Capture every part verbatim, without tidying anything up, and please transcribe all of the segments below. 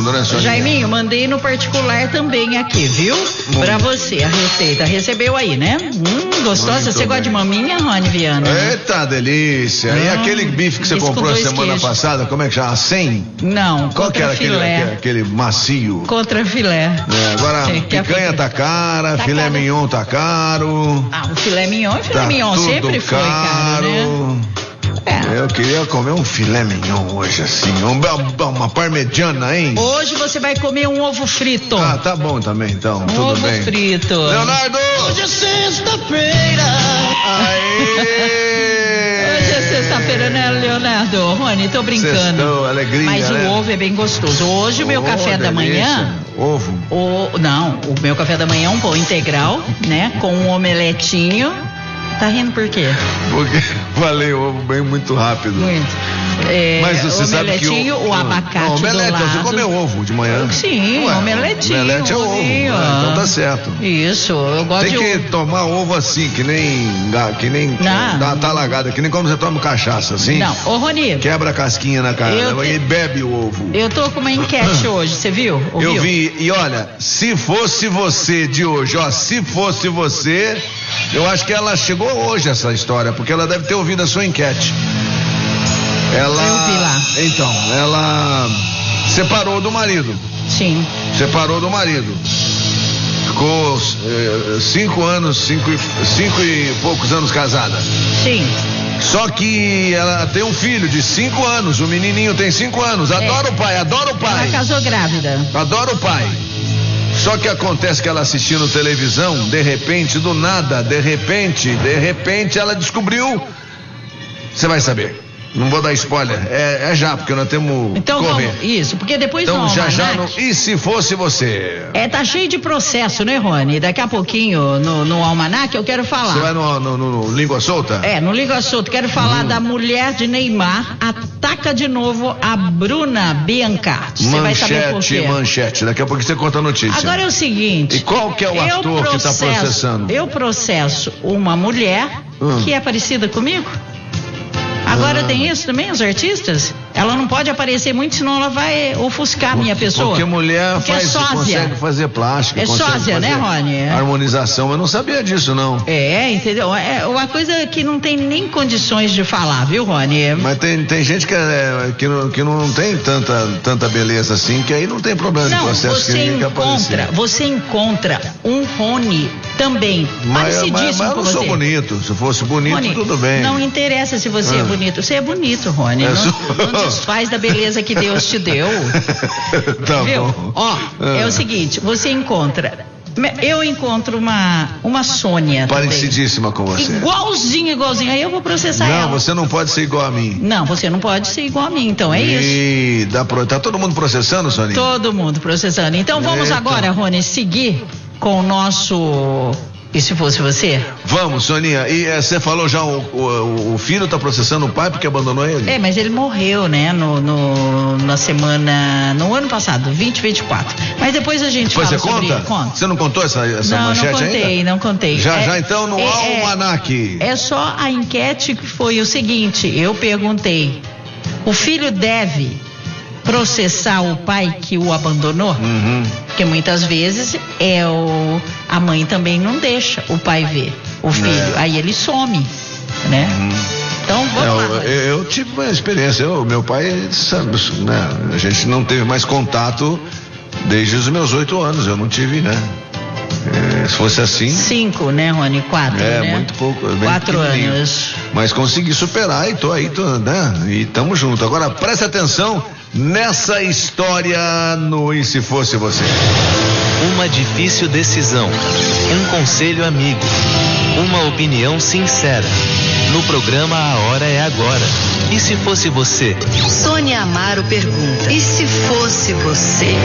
mandando, né, Soninha? Jaiminho, mandei no particular também aqui, viu? Muito. Pra você, a receita. Recebeu aí, né? Hum, gostosa. Muito você bem. Gosta de maminha, Rony Viana? Eita, delícia. Hum, e aquele bife que você comprou a semana queijos. passada, como é que chama? cem? Não, qual que era aquele, aquele, aquele macio? Contra filé. É, agora, Sim, picanha tá cara, tá filé caro. mignon tá caro. Ah, o filé mignon, o filé tá mignon sempre foi caro, caro né? É. Eu queria comer um filé mignon hoje, assim, um, uma parmegiana, hein? Hoje você vai comer um ovo frito. Ah, tá bom também, então, um tudo ovo bem. Ovo frito. Leonardo! Hoje é sexta-feira. Aê! Hoje é sexta-feira, né, Leonardo? Rony, tô brincando. Sextou, alegria, Mas né? o ovo é bem gostoso. Hoje o meu oh, café delícia. da manhã... Ovo? O, não, o meu café da manhã é um pão integral, né? Com um omeletinho. Tá rindo por quê? Porque falei ovo bem muito rápido. Muito. É, Mas você sabe que o, o abacate não, omelete, do lado. Você comeu ovo de manhã? Sim, Ué, omeletinho. Omelete é ovo, né? Então tá certo. Isso, eu gosto Tem de que ovo. tomar ovo assim, que nem que nem dá talagada, que nem como você toma cachaça, assim. Não, ô Rony. Quebra a casquinha na cara te... e bebe o ovo. Eu tô com uma enquete hoje, você viu? Ouviu? Eu vi, e olha, se fosse você de hoje, ó, se fosse você, eu acho que ela chegou hoje essa história, porque ela deve ter ouvido a sua enquete. Ela, eu vi lá. Então, ela separou do marido. Sim. Separou do marido. Ficou eh, cinco anos, cinco, cinco e poucos anos casada. Sim. Só que ela tem um filho de cinco anos, o menininho tem cinco anos, adora é. o pai, adora o pai. Ela casou grávida. Adora o pai. Só que acontece que ela assistindo televisão, de repente, do nada, de repente, de repente ela descobriu. Você vai saber. Não vou dar spoiler, é, é já, porque nós temos então, que correr. Vamos, isso, porque depois então, no já almanac, já no, e se fosse você? É, tá cheio de processo, né, Rony? Daqui a pouquinho no, no almanac eu quero falar. Você vai no, no, no, no Língua Solta? É, no Língua Solta, quero falar hum. da mulher de Neymar, ataca de novo a Bruna Biancardi. Você vai saber por quê. Manchete, manchete, daqui a pouco você conta a notícia. Agora é o seguinte. E qual que é o ator processo, que tá processando? Eu processo uma mulher hum. que é parecida comigo. Agora ah. tem isso também, os artistas? Ela não pode aparecer muito, senão ela vai ofuscar a minha pessoa. Porque mulher Porque faz, é consegue fazer plástica. É sósia, né, Rony? Harmonização, eu não sabia disso, não. É, entendeu? É uma coisa que não tem nem condições de falar, viu, Rony? Mas tem, tem gente que, é, que, não, que não tem tanta, tanta beleza assim, que aí não tem problema não, de processo você que ninguém quer encontra, aparecer. Você encontra um Rony também, mas, parecidíssimo mas, mas eu não com sou você. bonito, se fosse bonito, Rony, tudo bem. Não interessa se você ah. é bonito, você é bonito, Rony. Não, sou... não desfaz da beleza que Deus te deu. Tá Viu? bom. Ó, ah. é o seguinte, você encontra, eu encontro uma uma Sônia parecidíssima também. com você. Igualzinho, igualzinho, aí eu vou processar não, ela. Não, você não pode ser igual a mim. Não, você não pode ser igual a mim, então é e isso. Dá pro... Tá todo mundo processando, Soninha? Todo mundo processando. Então vamos Eita. agora, Rony, seguir com o nosso... E se fosse você? Vamos, Soninha. E é, você falou já, o, o, o filho tá processando o pai porque abandonou ele? É, mas ele morreu, né? No, no, na semana, no ano passado, vinte e vinte e quatro. Mas depois a gente depois fala você sobre conta? ele. Conta. Você não contou essa, essa não, manchete ainda? Não, não contei, ainda? não contei. Já, é, já então no é, almanac. É, é só a enquete que foi o seguinte, eu perguntei, o filho deve processar o pai que o abandonou? Uhum. Porque muitas vezes é o, a mãe também não deixa o pai ver o filho, é. aí ele some, né? Uhum. Então vamos é, lá. Eu, eu tive uma experiência, eu, meu pai, sabe, né? A gente não teve mais contato desde os meus oito anos, eu não tive, né? É, se fosse assim. Cinco, né, Rony? Quatro, é, né? muito pouco. Bem Quatro anos. Mas consegui superar e tô aí, tô, né? E tamo junto. Agora presta atenção nessa história no E Se Fosse Você. Uma difícil decisão, um conselho amigo, uma opinião sincera. No programa A Hora é Agora. E se fosse você? Sônia Amaro pergunta: e se fosse você?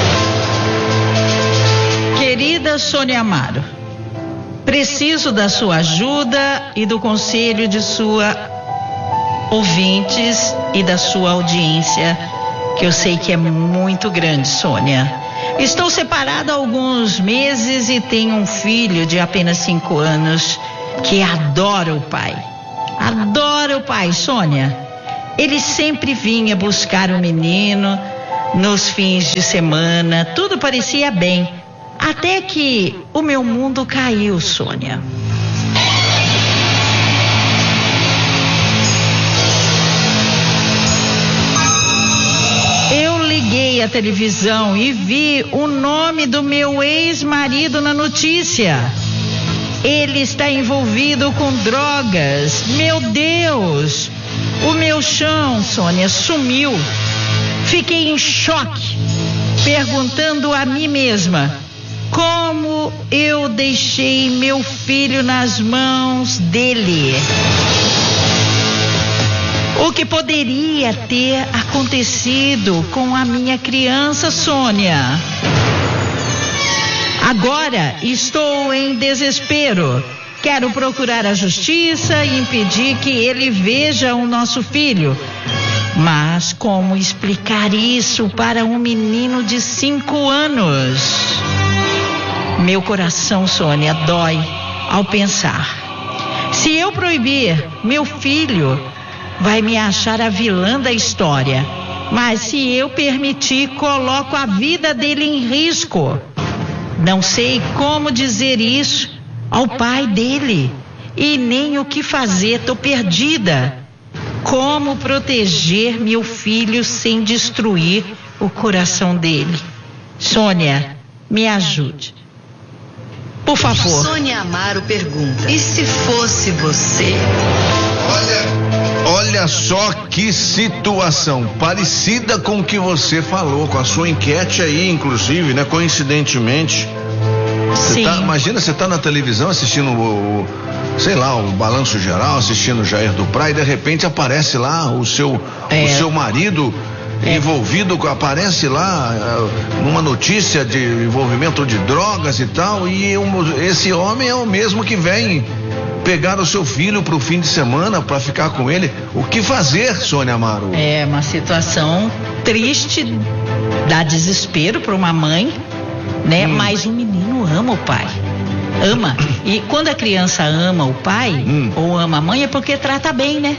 Querida Sônia Amaro, preciso da sua ajuda e do conselho de sua ouvintes e da sua audiência, que eu sei que é muito grande, Sônia. Estou separada há alguns meses e tenho um filho de apenas cinco anos que adora o pai. Adora o pai, Sônia. Ele sempre vinha buscar o menino Nos fins de semana, tudo parecia bem. Até que o meu mundo caiu, Sônia. Eu liguei a televisão e vi o nome do meu ex-marido na notícia. Ele está envolvido com drogas. Meu Deus! O meu chão, Sônia, sumiu. Fiquei em choque, perguntando a mim mesma como eu deixei meu filho nas mãos dele. O que poderia ter acontecido com a minha criança, Sônia? Agora estou em desespero. Quero procurar a justiça e impedir que ele veja o nosso filho. Mas como explicar isso para um menino de cinco anos? Meu coração, Sônia, dói ao pensar. Se eu proibir, meu filho vai me achar a vilã da história. Mas se eu permitir, coloco a vida dele em risco. Não sei como dizer isso ao pai dele e nem o que fazer, tô perdida. Como proteger meu filho sem destruir o coração dele? Sônia, me ajude. Por favor. Sônia Amaro pergunta: e se fosse você? Olha, olha só que situação parecida com o que você falou, com a sua enquete aí, inclusive, né? Coincidentemente. Você tá, imagina, você tá na televisão assistindo o, o, sei lá, o Balanço Geral, assistindo o Jair do Praia, e de repente aparece lá o seu, é. o seu marido é. envolvido, aparece lá uh, numa notícia de envolvimento de drogas e tal, e um, esse homem é o mesmo que vem pegar o seu filho pro fim de semana para ficar com ele. O que fazer, Sônia Amaro? É uma situação triste, dá desespero para uma mãe, né? Hum. Mas o menino ama o pai. Ama. E quando a criança ama o pai, hum. ou ama a mãe, é porque trata bem, né?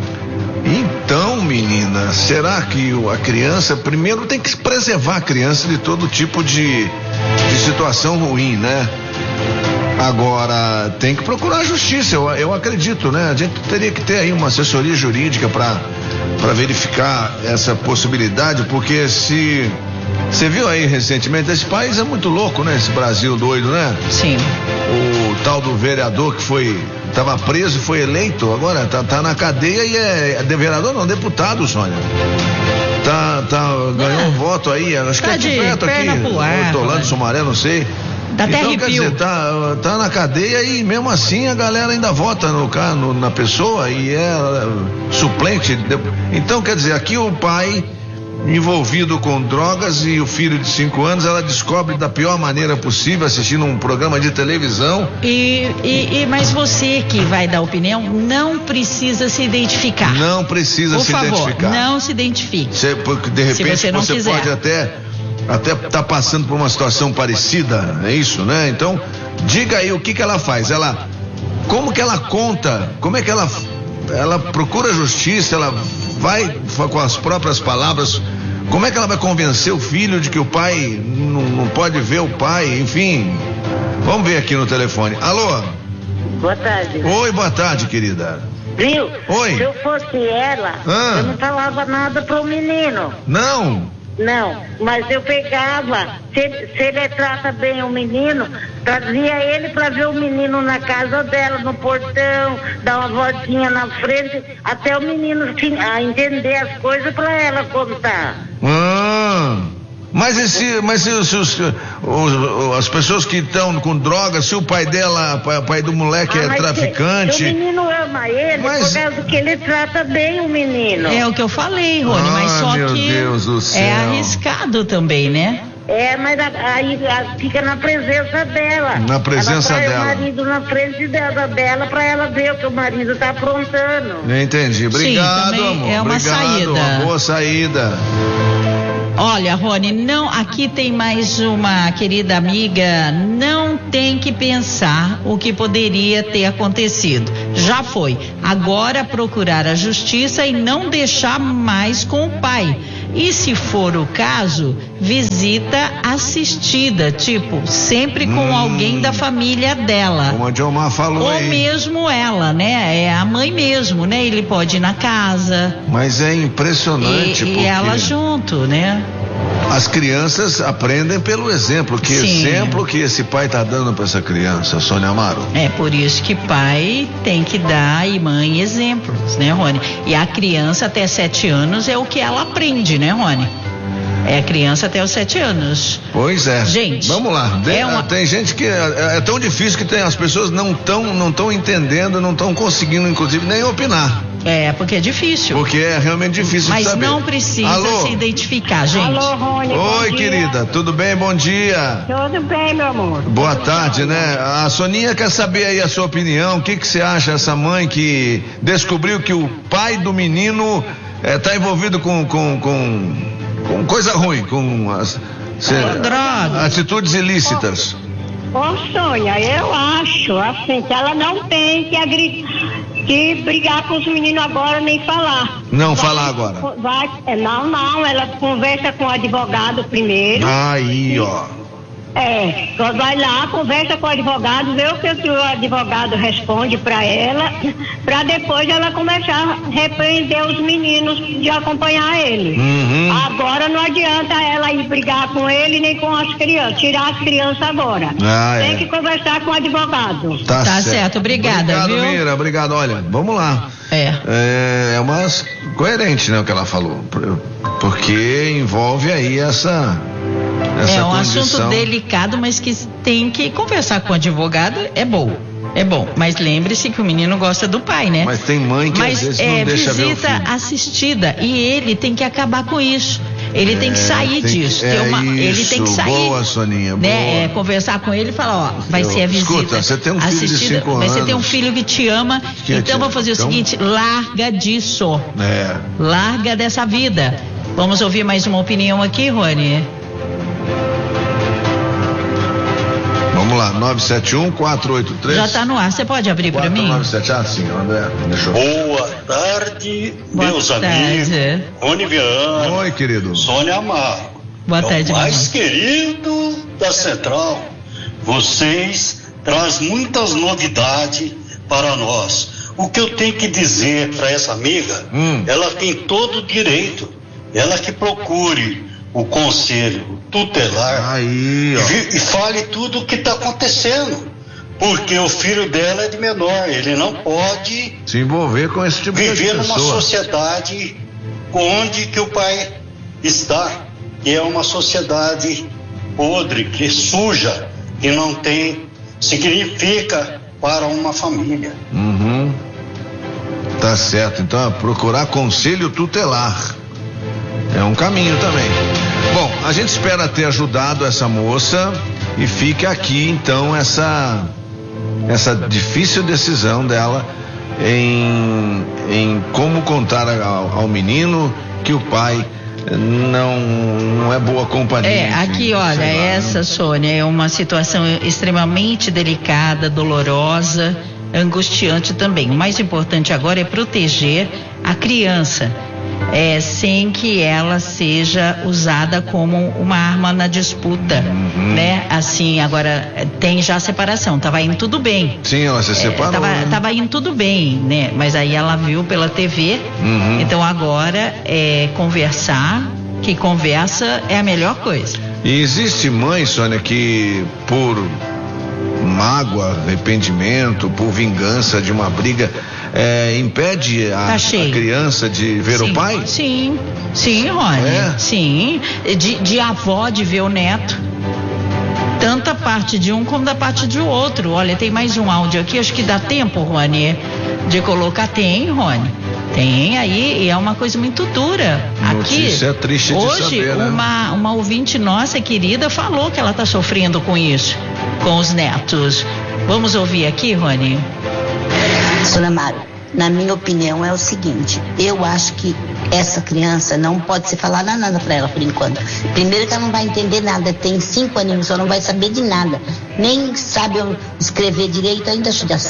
Então, menina, será que a criança, primeiro tem que preservar a criança de todo tipo de, de situação ruim, né? Agora, tem que procurar a justiça, eu, eu acredito, né? A gente teria que ter aí uma assessoria jurídica para para verificar essa possibilidade, porque se... Você viu aí recentemente, esse país é muito louco, né? Esse Brasil doido, né? Sim. O tal do vereador que foi, estava preso e foi eleito, agora tá, tá na cadeia e é, é vereador não, deputado, Sônia. Tá, tá, ganhou um voto aí, acho tá que é de perto aqui, Hortolândia, Sumaré, não sei. Dá até então, arrepio. Quer dizer, tá, tá na cadeia e mesmo assim a galera ainda vota no, no, na pessoa e é suplente. Então, quer dizer, aqui o pai envolvido com drogas e o filho de cinco anos, ela descobre da pior maneira possível assistindo um programa de televisão. E, e, e mas você que vai dar opinião não precisa se identificar. Não precisa Por se favor, identificar. Não se identifique. Você, porque de repente se você, não você quiser. pode até até tá passando por uma situação parecida, é isso, né? Então, diga aí o que que ela faz. Ela, como que ela conta? Como é que ela ela procura justiça? Ela vai com as próprias palavras, como é que ela vai convencer o filho de que o pai não, não pode ver o pai, enfim, vamos ver aqui no telefone. Alô? Boa tarde. Oi, boa tarde, querida. Viu? Oi. Se eu fosse ela, ah. eu não falava nada pro menino. Não? Não, mas eu pegava, se, se ele trata bem o menino, trazia ele para ver o menino na casa dela, no portão, dar uma voltinha na frente, até o menino a entender as coisas para ela contar. Ah, mas esse, mas se, se, os, os, as pessoas que estão com drogas, se o pai dela, o pai do moleque ah, é traficante. Se, se o menino ama ele, mas... por causa que ele trata bem o menino. É o que eu falei, Rony, ah, mas só meu que Deus do céu. É arriscado também, né? É, mas aí fica na presença dela. Na presença ela dela. O marido na frente dela, dela para ela ver o que o marido tá aprontando. Entendi. Obrigado, Sim, amor. É uma Obrigado, saída. Uma boa saída. Olha, Rony, não, aqui tem mais uma querida amiga, não tem que pensar o que poderia ter acontecido. Já foi. Agora procurar a justiça e não deixar mais com o pai. E se for o caso, visita assistida, tipo, sempre com Hum. alguém da família dela. Como a Diomar falou Ou aí. mesmo ela, né? É a mãe mesmo, né? Ele pode ir na casa. Mas é impressionante E, porque e ela junto, né? as crianças aprendem pelo exemplo. Que Sim. exemplo que esse pai está dando para essa criança, Sônia Amaro? É por isso que pai tem que dar e mãe exemplos, né, Rony? E a criança até sete anos é o que ela aprende, né, Rony? É a criança até os sete anos. Pois é. Gente, vamos lá. De, é uma... Tem gente que é, é tão difícil que tem, as pessoas não estão não tão entendendo, não estão conseguindo, inclusive, nem opinar. É, porque é difícil. Porque é realmente difícil Mas de saber. não precisa Alô? se identificar, gente. Alô, Rony. Oi, bom dia. querida, tudo bem? Bom dia. Tudo bem, meu amor. Boa Tudo tarde, bom. né? A Soninha quer saber aí a sua opinião. O que que você acha dessa mãe que descobriu que o pai do menino está envolvido com, com, com, com coisa ruim, com as, se, droga. atitudes ilícitas? Ô, Sônia, eu acho, assim, que ela não tem que, agri... que brigar com os meninos agora, nem falar. Não Vai- falar agora. Vai, é, não, não, ela conversa com o advogado primeiro. Aí, ó. É, vai lá, conversa com o advogado, vê o que o advogado responde pra ela, pra depois ela começar a repreender os meninos de acompanhar ele. Uhum. Agora não adianta ela ir brigar com ele nem com as crianças, tirar as crianças agora. Ah, Tem é. que conversar com o advogado. Tá, Tá certo, obrigada, Obrigado, viu? Mira, obrigado. Olha, vamos lá. É. É, é uma coerente, né, o que ela falou, porque envolve aí essa essa É um condição. assunto delicado, mas que tem que conversar com o advogado, é bom. É bom, mas lembre-se que o menino gosta do pai, né? Mas tem mãe que Mas às vezes é não deixa ver o visita filho. assistida e ele tem que acabar com isso. Ele tem que É, sair tem que- disso. é ter uma, ele tem que isso, sair. boa, Soninha, né? boa. É, conversar com ele e falar, ó, vai Eu- ser a visita. escuta, você tem um filho de assistida, cinco mas você tem um anos. filho que te ama, Que te então ama. vou fazer Então- o seguinte, larga disso. É. Larga dessa vida. Vamos ouvir mais uma opinião aqui, Rony? Vamos lá, nove sete um, quatro oito três. Já tá no ar, você pode abrir para mim? quatro nove sete, ah, sim, André, deixa eu... Boa tarde, Boa meus tarde. amigos. Rony Viana, Oi, querido. Sônia Amaro. Boa é tarde, o mais mamãe. querido da Central. Vocês trazem muitas novidades para nós. O que eu tenho que dizer para essa amiga, Hum. ela tem todo o direito. Ela que procure o conselho tutelar Aí, e, ó. vi- e fale tudo o que está acontecendo. Porque o filho dela é de menor, ele não pode Se envolver com esse tipo de viver numa pessoa. sociedade onde que o pai está, que é uma sociedade podre, que é suja, que não tem significa para uma família. Uhum. Tá certo, então é procurar conselho tutelar. É um caminho também. Bom, a gente espera ter ajudado essa moça e fica aqui então essa essa difícil decisão dela em, em como contar ao, ao menino que o pai não, não é boa companhia. É, enfim, aqui, olha, sei lá, essa, Sônia, é uma situação extremamente delicada, dolorosa, angustiante também. O mais importante agora é proteger a criança, é, sem que ela seja usada como uma arma na disputa, Uhum. né? Assim, agora tem já separação, tava indo tudo bem. Sim, ela se separou. É, tava, né? tava indo tudo bem, né? Mas aí ela viu pela T V, Uhum. então agora é conversar, que conversa é a melhor coisa. E existe mãe, Sônia, que por mágoa, arrependimento, por vingança de uma briga, é, impede a, Tá a cheio. criança de ver Sim, o pai? Sim, sim, Rony. É? Sim. De, de avó de ver o neto. Tanto a parte de um como da parte de outro. Olha, tem mais um áudio aqui, acho que dá tempo, Rony, de colocar. Tem, Rony. Tem aí, e é uma coisa muito dura. Notícia Aqui, triste de hoje, saber, né? uma, uma ouvinte nossa querida falou que ela está sofrendo com isso, com os netos. Vamos ouvir aqui, Rony? Sônia Amaro, na minha opinião é o seguinte, eu acho que essa criança não pode se falar nada para ela por enquanto. Primeiro que ela não vai entender nada, tem cinco aninhos, só não vai saber de nada, nem sabe escrever direito ainda a judiação.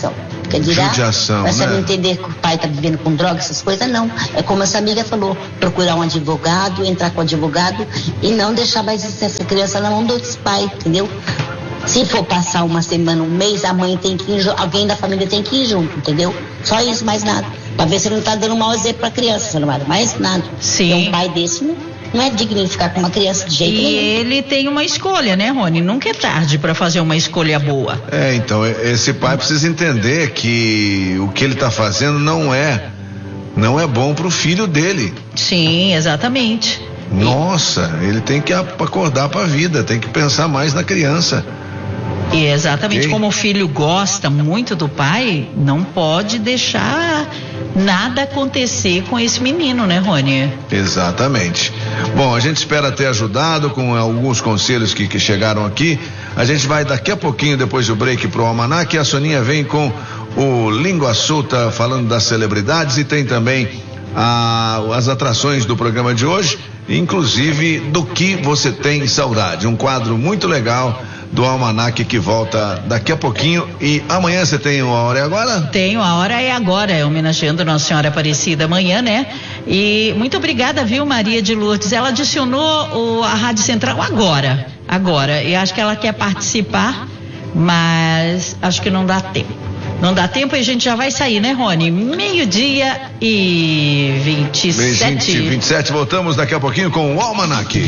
Quer dizer, judiação, pra você né? não entender que o pai tá vivendo com droga, essas coisas, não. É como essa amiga falou, procurar um advogado, entrar com o advogado e não deixar mais essa criança na mão do outro pai, entendeu? Se for passar uma semana, um mês, a mãe tem que ir, alguém da família tem que ir junto, entendeu? Só isso, mais nada. Pra ver se não tá dando um mau exemplo pra criança, Sônia Mara, mais nada. Sim. Porque um pai desse não, não é digno de ficar com uma criança de jeito E nenhum. ele tem uma escolha, né, Rony? Nunca é tarde para fazer uma escolha boa. É, então, esse pai precisa entender que o que ele está fazendo não é, não é bom pro filho dele. Sim, exatamente. Nossa, ele tem que acordar para a vida, tem que pensar mais na criança. E exatamente Ok. como o filho gosta muito do pai, não pode deixar nada acontecer com esse menino, né, Rony? Exatamente. Bom, a gente espera ter ajudado com alguns conselhos que, que chegaram aqui. A gente vai daqui a pouquinho, depois do break, pro Almanac, e a Soninha vem com o Língua Solta falando das celebridades e tem também a, as atrações do programa de hoje, inclusive do que você tem saudade. Um quadro muito legal do Almanac que volta daqui a pouquinho. E amanhã você tem uma hora e agora? Tenho, a hora é agora, é homenageando Nossa Senhora Aparecida amanhã, né? E muito obrigada, viu, Maria de Lourdes? Ela adicionou o, a Rádio Central agora, agora. E acho que ela quer participar, mas acho que não dá tempo. Não dá tempo e a gente já vai sair, né, Rony? Meio-dia e vinte e sete. vinte e sete, voltamos daqui a pouquinho com o Almanac.